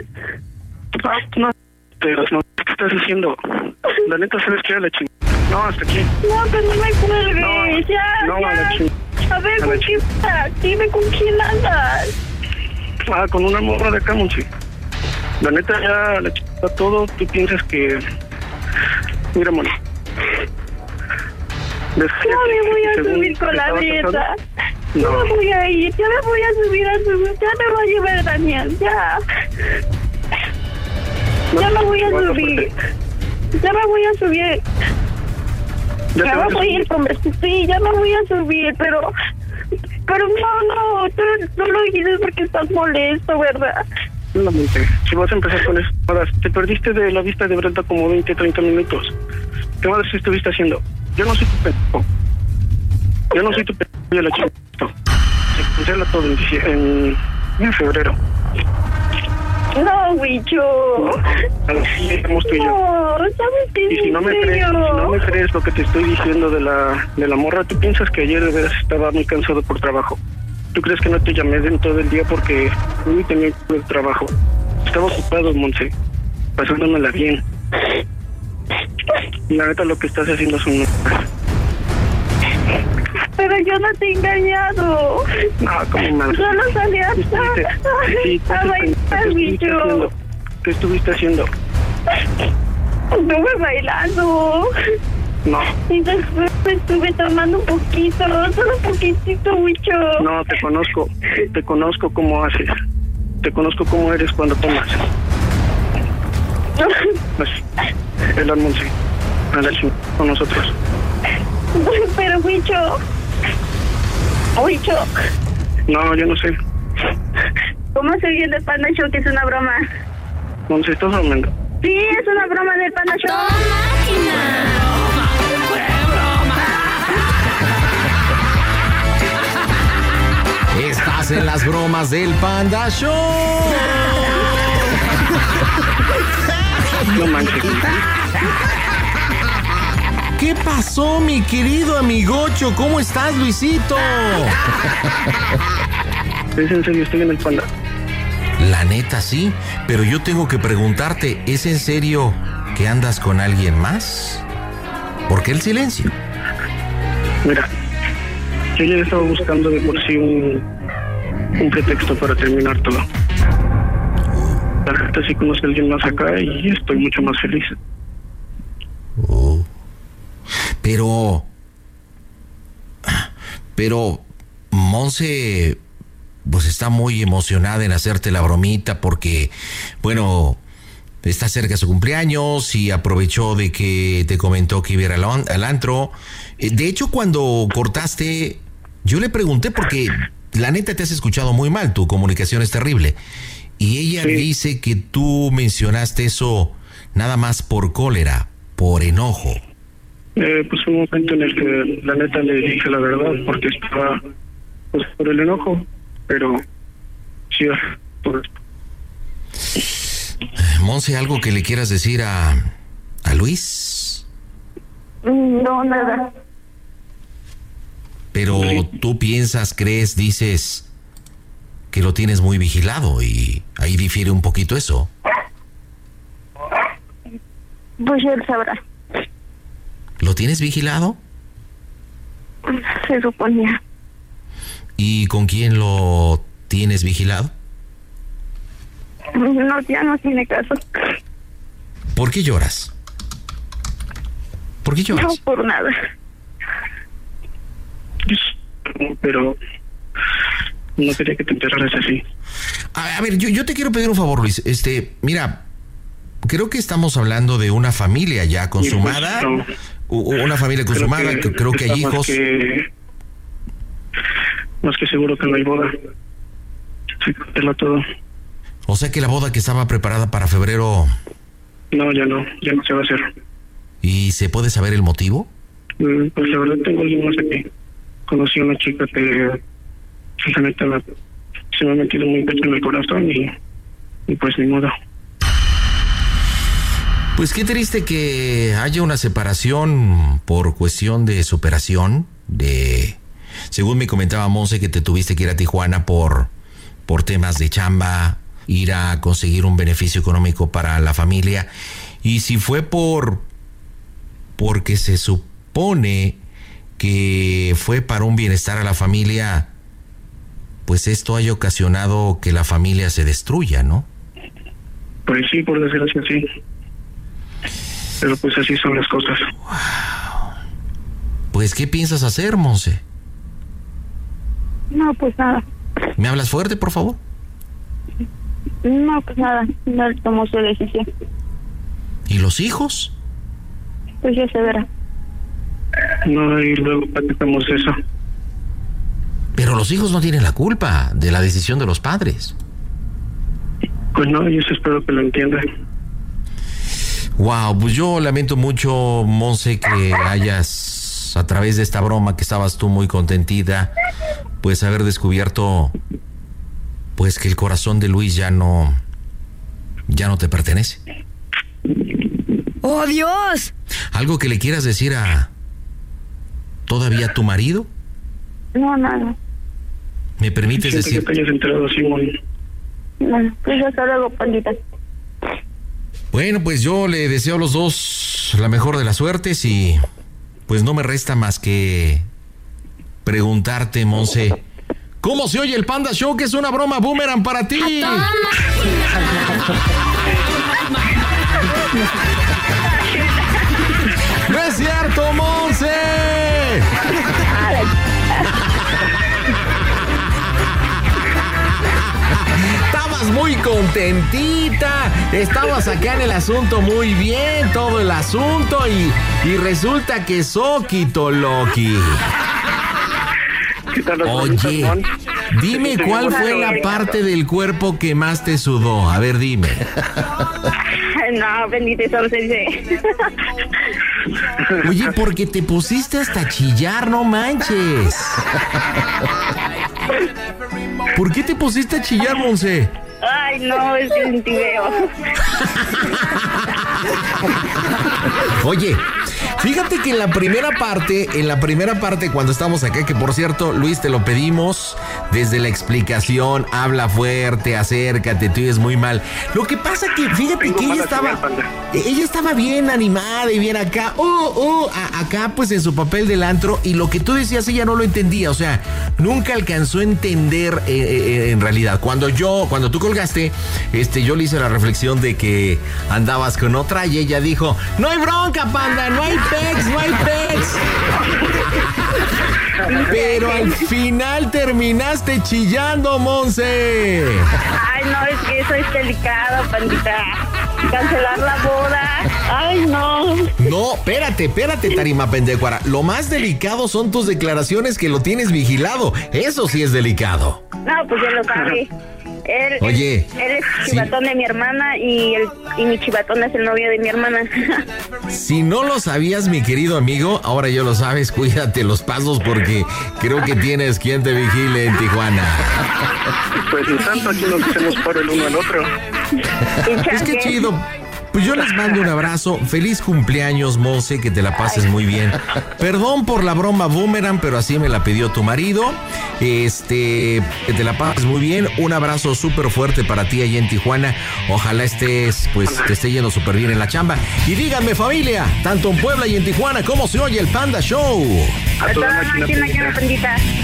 cuelgues. No, pero no, ¿qué estás haciendo? La neta, ¿sabes qué? A la chingada. No, hasta aquí. No, pero no me cuelgues. No, Ya, no, ya. a la chingada. A ver, ¿con quién andas? Dime con quién andas. Con una morra de acá, Monse. La neta, ya la chingada todo. Tú piensas que... Mira, Monse. No me voy a subir con la dieta. No me voy a ir, ya me voy a subir ya me va a llevar Daniel, ya. Ya me voy a subir. Ya me voy a subir. Ya me voy a ir, hombre, sí, ya me voy a subir, pero no, tú no lo dices porque estás molesto, ¿verdad? No, Monse, si vas a empezar con eso, te perdiste de la vista de Brenda como 20, 30 minutos. ¿Qué madre estuviste haciendo? Yo no soy tu pendejo. Yo no soy tu pendejo de la chingada. Se cancela todo en febrero. No, Huicho. Así estamos tú y yo. No, ¿sabes qué? Y si no me crees lo que te estoy diciendo de la morra, tú piensas que ayer de veras estaba muy cansado por trabajo. ¿Tú crees que no te llamé en todo el día porque hoy tenía el trabajo? Estaba ocupado, Monse, pasándomela bien. La neta, lo que estás haciendo es un... Pero yo no te he engañado. No, ¿cómo más? Solo salí a bailar, Huicho. ¿Qué estuviste haciendo? Estuve bailando. No. Y después estuve tomando un poquito, solo un poquitito, Huicho. No, te conozco cómo haces. Te conozco cómo eres cuando tomas. El Monse, a la chingada con nosotros. Pero Huicho. No, yo no sé. ¿Cómo se oye el de Panda Show que es una broma? Monse, ¿estás bromeando? Sí, es una broma del Panda Show. Estás en las bromas del Panda Show. No manches. ¿Qué pasó, mi querido amigocho? ¿Cómo estás, Luisito? Es en serio, estoy en el Panda. La neta, sí, pero yo tengo que preguntarte, ¿es en serio que andas con alguien más? ¿Por qué el silencio? Mira, yo ya estaba buscando de por sí un pretexto para terminar todo. La gente sí conoce a alguien más acá y estoy mucho más feliz. Pero Monse pues está muy emocionada en hacerte la bromita porque, bueno, está cerca su cumpleaños y aprovechó de que te comentó que iba a ir al antro. De hecho, cuando cortaste, yo le pregunté porque la neta te has escuchado muy mal, tu comunicación es terrible. Y ella dice que tú mencionaste eso nada más por cólera, por enojo. Pues un momento en el que la neta le dije la verdad porque estaba pues por el enojo, pero sí, por esto. Monse, ¿algo que le quieras decir a Luis? No, nada. Pero tú piensas, crees, dices que lo tienes muy vigilado y ahí difiere un poquito eso. Pues él sabrá. ¿Lo tienes vigilado? Se suponía. ¿Y con quién lo tienes vigilado? No, ya no tiene caso. ¿Por qué lloras? ¿Por qué lloras? No, por nada. Pero no quería que te enteraras así. A ver, yo te quiero pedir un favor, Luis. Mira, creo que estamos hablando de una familia ya consumada. Pues, no. Una familia consumada, creo que hay hijos. Más que seguro que no hay boda. Sí, cancela todo. O sea que la boda que estaba preparada para febrero... No, ya no se va a hacer. ¿Y se puede saber el motivo? Pues la verdad tengo alguien más aquí. Conocí a una chica que la neta se me ha metido muy pecho en el corazón y pues ni modo. Pues qué triste que haya una separación por cuestión de superación, según me comentaba Monse que te tuviste que ir a Tijuana por temas de chamba, ir a conseguir un beneficio económico para la familia. Y si fue porque se supone que fue para un bienestar a la familia, pues esto haya ocasionado que la familia se destruya, ¿no? Pues sí, por desgracia sí. Pero pues así son las cosas. Wow. Pues, ¿qué piensas hacer, Monse? No, pues nada. ¿Me hablas fuerte, por favor? No, pues nada. No tomó su decisión. ¿Y los hijos? Pues ya se verá. No, y luego platicamos eso. Pero los hijos no tienen la culpa de la decisión de los padres. Pues no, yo sí espero que lo entiendan. Wow, pues yo lamento mucho, Monse, que hayas, a través de esta broma que estabas tú muy contentita, pues haber descubierto, pues que el corazón de Luis ya no te pertenece. ¡Oh, Dios! ¿Algo que le quieras decir todavía a tu marido? No, nada. ¿Me permites Siento decir? que te hayas enterado así muy... Bueno, pues hasta luego, pandita. Bueno, pues yo le deseo a los dos la mejor de las suertes y pues no me resta más que preguntarte, Monse, ¿cómo se oye el Panda Show? Que es una broma boomerang para ti. ¡No es cierto, Monse! Estabas muy contentita, estabas acá en el asunto muy bien, todo el asunto, y resulta que Soquito Loki. Oye, dime cuál fue la parte del cuerpo que más te sudó. A ver, dime. No, bendito, eso no se dice. Oye, porque te pusiste hasta a chillar, no manches. ¿Por qué te pusiste a chillar, Monse? Ay, no, es que sentí feo. Oye, fíjate que en la primera parte cuando estamos acá, que por cierto, Luis, te lo pedimos desde la explicación, habla fuerte, acércate, tú oyes muy mal. Lo que pasa que, fíjate que ella estaba bien animada y bien acá, acá pues en su papel del antro, y lo que tú decías ella no lo entendía, o sea, nunca alcanzó a entender en realidad. Cuando tú colgaste, yo le hice la reflexión de que andabas con otra y ella dijo, no hay bronca, Panda, no hay pex. Pero al final terminaste chillando, Monse. Ay, no, es que eso es delicado, pandita. Cancelar la boda. Ay, no. No, espérate, tarima pendecuara. Lo más delicado son tus declaraciones, que lo tienes vigilado. Eso sí es delicado. No, pues ya lo sabe. Él es chivatón de mi hermana y mi chivatón es el novio de mi hermana. Si no lo sabías, mi querido amigo, ahora ya lo sabes. Cuídate los pasos porque creo que tienes quien te vigile en Tijuana. Pues ni tanto, aquí nos hacemos por el uno al otro. Es que chido. Pues yo les mando un abrazo. Feliz cumpleaños, Monse, que te la pases muy bien. Perdón por la broma boomerang, pero así me la pidió tu marido. Que te la pases muy bien. Un abrazo súper fuerte para ti allá en Tijuana. Ojalá te esté yendo súper bien en la chamba. Y díganme, familia, tanto en Puebla y en Tijuana, ¿cómo se oye el Panda Show? A toda máquina, pandita.